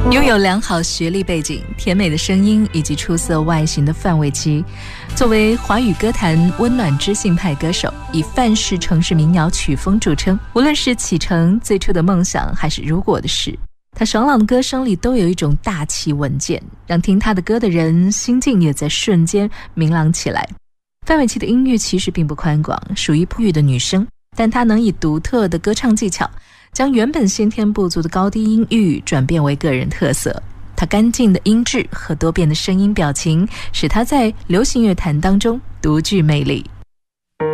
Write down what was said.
拥有良好学历背景、甜美的声音以及出色外形的范玮琪，作为华语歌坛温暖知性派歌手，以范式城市民谣曲风著称。无论是启程、最初的梦想，还是如果的事，他爽朗的歌声里都有一种大气稳健，让听他的歌的人心境也在瞬间明朗起来。范玮琪的音域其实并不宽广，属于璞玉的女声，但她能以独特的歌唱技巧将原本先天不足的高低音域转变为个人特色。他干净的音质和多变的声音表情，使他在流行乐坛当中独具魅力。